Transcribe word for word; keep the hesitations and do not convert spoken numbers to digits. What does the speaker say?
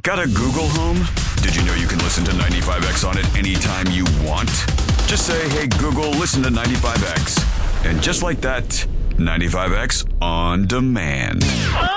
Got a Google Home? Did you know you can listen to ninety-five X on it anytime you want? Just say, hey, Google, listen to ninety-five X. And just like that, ninety-five X on demand.